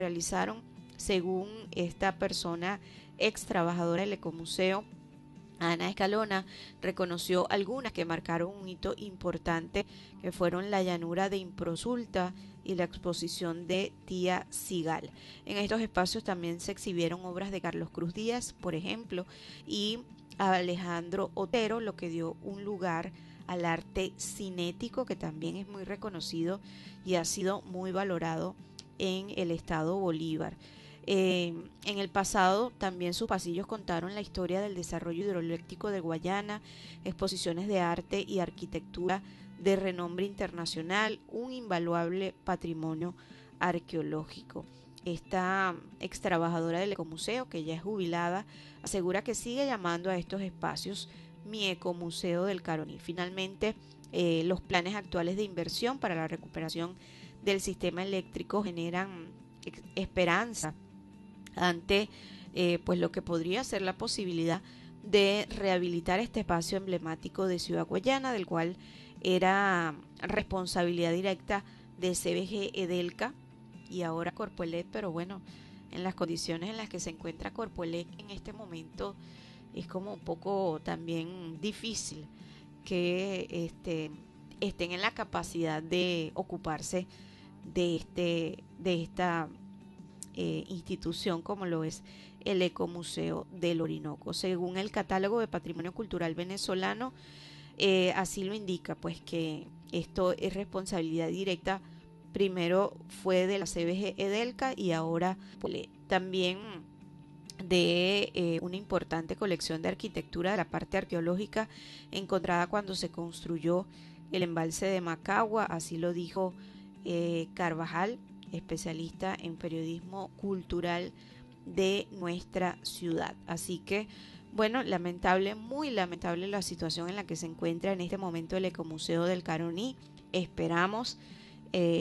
realizaron, según esta persona ex trabajadora del Ecomuseo, Ana Escalona, reconoció algunas que marcaron un hito importante, que fueron la llanura de Improsulta y la exposición de Tía Sigal. En estos espacios también se exhibieron obras de Carlos Cruz Díaz, por ejemplo, y Alejandro Otero, lo que dio un lugar al arte cinético, que también es muy reconocido y ha sido muy valorado en el estado Bolívar. En el pasado también sus pasillos contaron la historia del desarrollo hidroeléctrico de Guayana, exposiciones de arte y arquitectura de renombre internacional, un invaluable patrimonio arqueológico. Esta ex trabajadora del Ecomuseo, que ya es jubilada, asegura que sigue llamando a estos espacios mi Ecomuseo del Caroní. Finalmente, los planes actuales de inversión para la recuperación del sistema eléctrico generan esperanza ante pues lo que podría ser la posibilidad de rehabilitar este espacio emblemático de Ciudad Guayana, del cual era responsabilidad directa de CBG Edelca y ahora Corpoelec, pero bueno, en las condiciones en las que se encuentra Corpoelec en este momento es como un poco también difícil que estén en la capacidad de ocuparse de esta institución como lo es el Ecomuseo del Orinoco. Según el catálogo de Patrimonio Cultural Venezolano, así lo indica, pues que esto es responsabilidad directa, primero fue de la CBG Edelca y ahora pues, también de una importante colección de arquitectura de la parte arqueológica encontrada cuando se construyó el embalse de Macagua, así lo dijo Carvajal, especialista en periodismo cultural de nuestra ciudad. Así que, bueno, lamentable, muy lamentable la situación en la que se encuentra en este momento el Ecomuseo del Caroní. Esperamos